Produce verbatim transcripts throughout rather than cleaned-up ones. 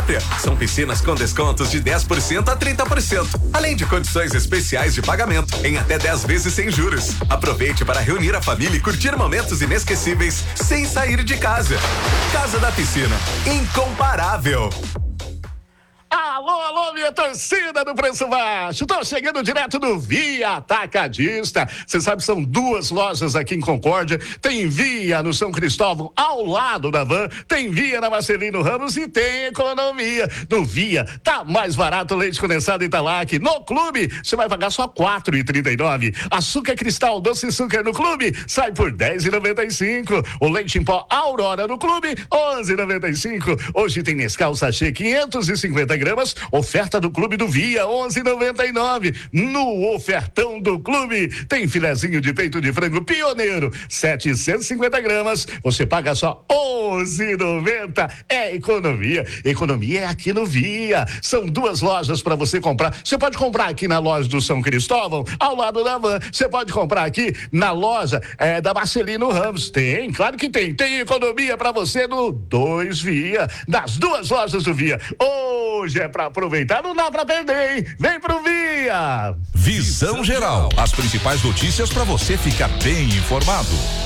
própria. São piscinas com descontos de dez por cento a trinta por cento, além de condições especiais de pagamento em até dez vezes sem juros. Aproveite para reunir a família e curtir momentos inesquecíveis sem sair de casa. Casa da Piscina, incomparável. Alô, alô, minha torcida do Preço Baixo. Tô chegando direto do Via Atacadista. Você sabe, são duas lojas aqui em Concórdia. Tem Via no São Cristóvão, ao lado da Van. Tem Via na Marcelino Ramos e tem economia. No Via, tá mais barato o leite condensado Italac. No Clube, você vai pagar só quatro reais e trinta e nove centavos. Açúcar Cristal, doce açúcar no Clube, sai por dez reais e noventa e cinco centavos. O leite em pó Aurora no Clube, onze reais e noventa e cinco centavos. Hoje tem Nescau Sachê, quinhentos e cinquenta gramas, oferta do Clube do Via, onze reais e noventa e nove centavos. No ofertão do Clube, tem filezinho de peito de frango Pioneiro, setecentos e cinquenta gramas, você paga só onze reais e noventa centavos. É economia, economia é aqui no Via. São duas lojas para você comprar. Você pode comprar aqui na loja do São Cristóvão, ao lado da Van. Você pode comprar aqui na loja é, da Marcelino Ramos. Tem, claro que tem. Tem economia para você no dois Via, das duas lojas do Via. Hoje é pra aproveitar, não dá pra perder, hein? Vem pro Via! Visão Geral. As principais notícias para você ficar bem informado.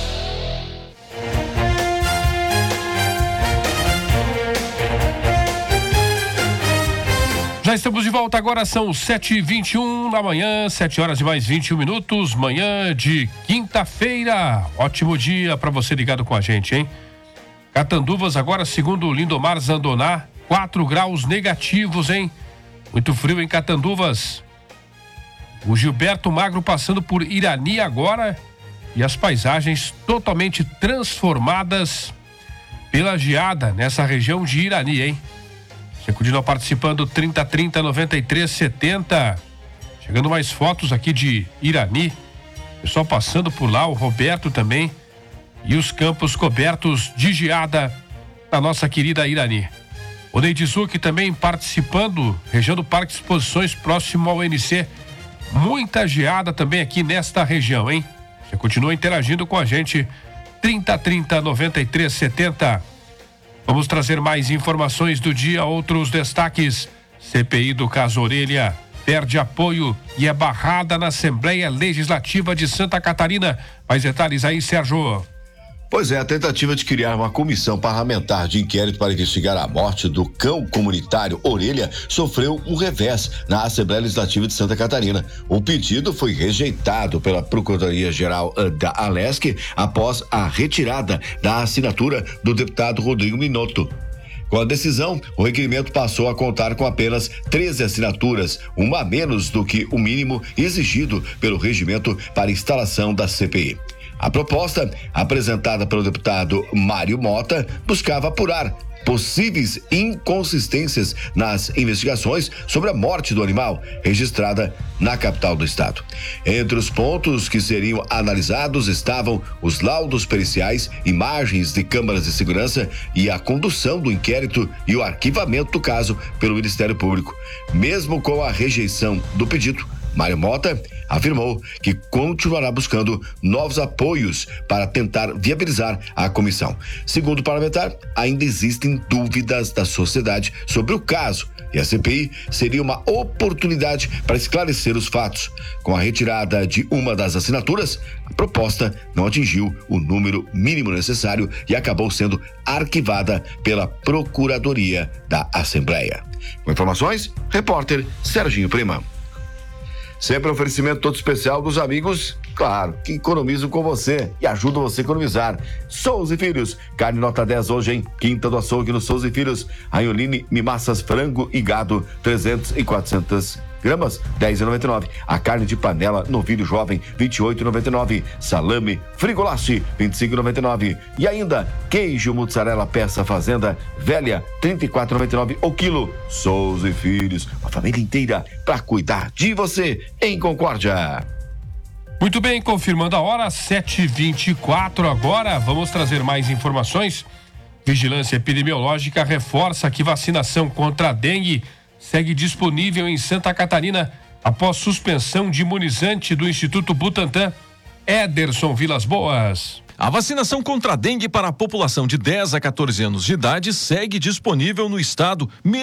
Já estamos de volta, agora são sete e vinte e um da manhã, sete horas e mais vinte e um minutos, manhã de quinta-feira. Ótimo dia para você ligado com a gente, hein? Catanduvas agora, segundo o Lindomar Zandoná, quatro graus negativos, hein? Muito frio em Catanduvas. O Gilberto Magro passando por Irani agora e as paisagens totalmente transformadas pela geada nessa região de Irani, hein? Você continua participando, trinta, trinta, noventa e três, setenta. Chegando mais fotos aqui de Irani. Pessoal passando por lá, o Roberto também. E os campos cobertos de geada da nossa querida Irani. O Neidizuki também participando, região do Parque de Exposições, próximo ao N C. Muita geada também aqui nesta região, hein? Você continua interagindo com a gente, trinta, trinta, noventa e três, setenta. Vamos trazer mais informações do dia, outros destaques. C P I do caso Orelha perde apoio e é barrada na Assembleia Legislativa de Santa Catarina. Mais detalhes aí, Sérgio. Pois é, a tentativa de criar uma comissão parlamentar de inquérito para investigar a morte do cão comunitário Orelha sofreu um revés na Assembleia Legislativa de Santa Catarina. O pedido foi rejeitado pela Procuradoria-Geral da Alesc após a retirada da assinatura do deputado Rodrigo Minotto. Com a decisão, o requerimento passou a contar com apenas treze assinaturas, uma a menos do que o mínimo exigido pelo regimento para instalação da C P I. A proposta, apresentada pelo deputado Mário Mota, buscava apurar possíveis inconsistências nas investigações sobre a morte do animal registrada na capital do estado. Entre os pontos que seriam analisados estavam os laudos periciais, imagens de câmaras de segurança e a condução do inquérito e o arquivamento do caso pelo Ministério Público. Mesmo com a rejeição do pedido, Mário Mota afirmou que continuará buscando novos apoios para tentar viabilizar a comissão. Segundo o parlamentar, ainda existem dúvidas da sociedade sobre o caso e a C P I seria uma oportunidade para esclarecer os fatos. Com a retirada de uma das assinaturas, a proposta não atingiu o número mínimo necessário e acabou sendo arquivada pela Procuradoria da Assembleia. Com informações, repórter Serginho Prima. Sempre um oferecimento todo especial dos amigos, claro, que economizam com você e ajudam você a economizar. Souza e Filhos, carne nota dez hoje, hein? Quinta do açougue no Souza e Filhos. Anholine, mimaças, frango e gado, trezentos e quatrocentas gramas, dez reais e noventa e nove centavos. A carne de panela, novilho jovem, vinte e oito reais e noventa e nove centavos. Salame, frigolace, vinte e cinco reais e noventa e nove centavos. E ainda, queijo mussarela peça fazenda, velha, trinta e quatro reais e noventa e nove centavos o quilo. Souza e Filhos, uma família inteira para cuidar de você em Concórdia. Muito bem, confirmando a hora, sete e vinte e quatro agora, vamos trazer mais informações. Vigilância Epidemiológica reforça que vacinação contra a dengue segue disponível em Santa Catarina após suspensão de imunizante do Instituto Butantan. Ederson Vilas Boas. A vacinação contra a dengue para a população de dez a quatorze anos de idade segue disponível no estado,